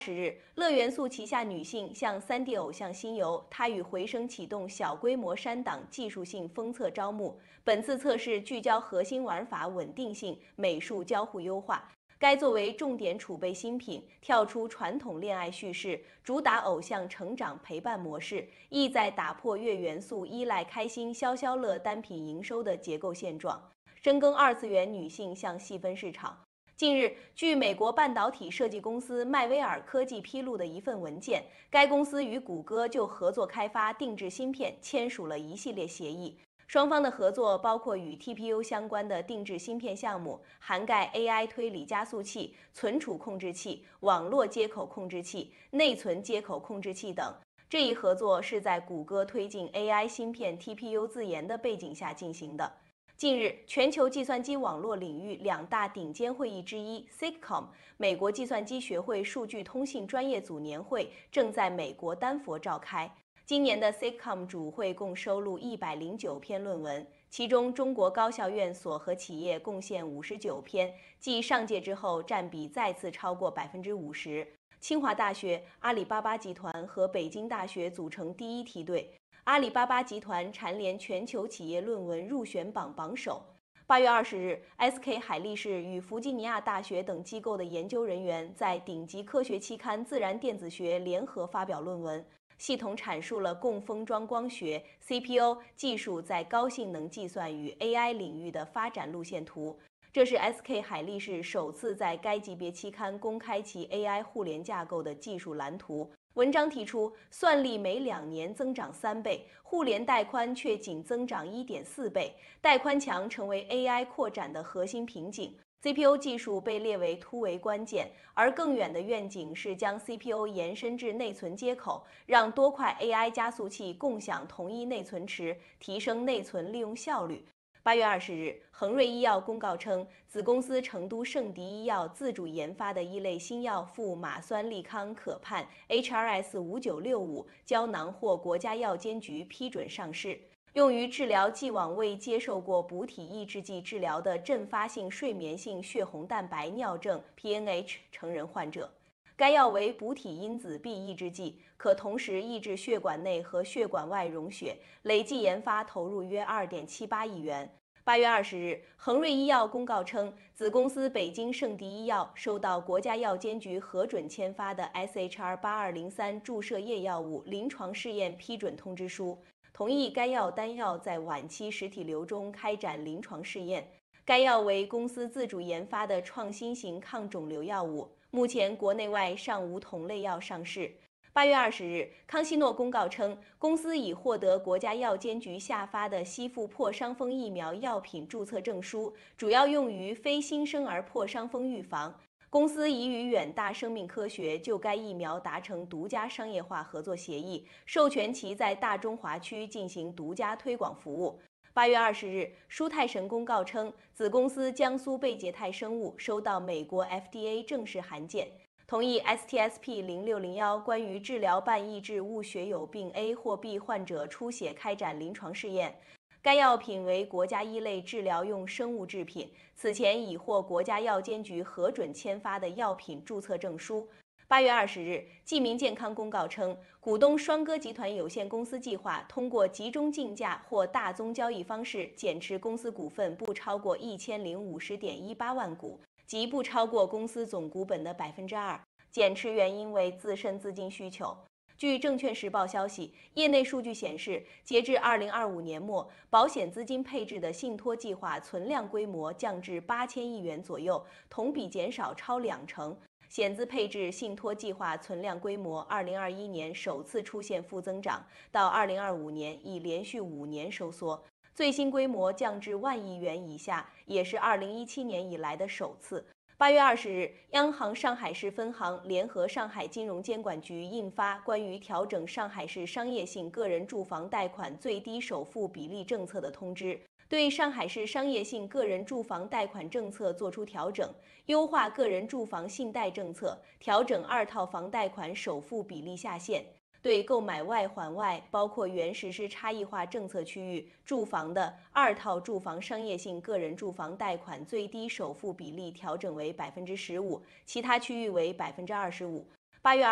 10日，乐元素旗下女性向3D 偶像新游，她与回声启动小规模删档技术性封测招募。本次测试聚焦核心玩法稳定性、美术交互优化。该作为重点储备新品，跳出传统恋爱叙事，主打偶像成长陪伴模式，意在打破月元素依赖开心消消乐单品营收的结构现状，深耕二次元女性向细分市场。近日，据美国半导体设计公司迈威尔科技披露的一份文件，该公司与谷歌就合作开发定制芯片签署了一系列协议。双方的合作包括与 TPU 相关的定制芯片项目，涵盖 AI 推理加速器、存储控制器、网络接口控制器、内存接口控制器等。这一合作是在谷歌推进 AI 芯片 TPU 自研的背景下进行的。近日，全球计算机网络领域2大顶尖会议之一 SIGCOMM 美国计算机学会数据通信专业组年会正在美国丹佛召开。今年的 SIGCOMM 主会共收录109篇论文，其中中国高校院所和企业贡献59篇，继上届之后占比再次超过50%。清华大学、阿里巴巴集团和北京大学组成第一梯队。阿里巴巴集团蝉联全球企业论文入选榜榜首。8月20日 ，SK 海力士与弗吉尼亚大学等机构的研究人员在顶级科学期刊《自然电子学》联合发表论文，系统阐述了共封装光学 CPU 技术在高性能计算与 AI 领域的发展路线图。这是 SK 海力士首次在该级别期刊公开其 AI 互联架构的技术蓝图。文章提出，算力每2年增长3倍，互联带宽却仅增长1.4倍，带宽墙成为 AI 扩展的核心瓶颈。CPU 技术被列为突围关键，而更远的愿景是将 CPU 延伸至内存接口，让多块 AI 加速器共享同一内存池，提升内存利用效率。8月20日，恒瑞医药公告称，子公司成都圣迪医药自主研发的一类新药富马酸利康可盼 HRS5965 胶囊获国家药监局批准上市，用于治疗既往未接受过补体抑制剂治疗的阵发性睡眠性血红蛋白尿症 PNH 成人患者。该药为补体因子 B 抑制剂，可同时抑制血管内和血管外溶血，累计研发投入约2.78亿元。8月20日，恒瑞医药公告称，子公司北京圣迪医药收到国家药监局核准签发的 SHR8203 注射液药物临床试验批准通知书，同意该药单药在晚期实体瘤中开展临床试验。该药为公司自主研发的创新型抗肿瘤药物，目前国内外尚无同类药上市。8月20日，康希诺公告称，公司已获得国家药监局下发的吸附破伤风疫苗药品注册证书，主要用于非新生儿破伤风预防。公司已与远大生命科学就该疫苗达成独家商业化合作协议，授权其在大中华区进行独家推广服务。8月20日，舒泰神公告称，子公司江苏贝捷泰生物收到美国 FDA 正式函件，同意 STSP0601 关于治疗半抑制物血友病 A 或 B 患者出血开展临床试验。该药品为国家一类治疗用生物制品，此前已获国家药监局核准签发的药品注册证书。8月20日，济民健康公告称，股东双歌集团有限公司计划通过集中竞价或大宗交易方式减持公司股份不超过1050.18万股，即不超过公司总股本的2%。减持原因为自身资金需求。据证券时报消息，业内数据显示，截至2025年末，保险资金配置的信托计划存量规模降至8000亿元左右，同比减少超20%。险资配置信托计划存量规模2021年首次出现负增长，到2025年已连续5年收缩，最新规模降至1万亿元以下，也是2017年以来的首次。8月20日，央行上海市分行联合上海金融监管局印发关于调整上海市商业性个人住房贷款最低首付比例政策的通知，对上海市商业性个人住房贷款政策作出调整，优化个人住房信贷政策，调整2套房贷款首付比例下限。对购买外环外包括原实施差异化政策区域住房的2套住房商业性个人住房贷款最低首付比例调整为15%，其他区域为25%。 8月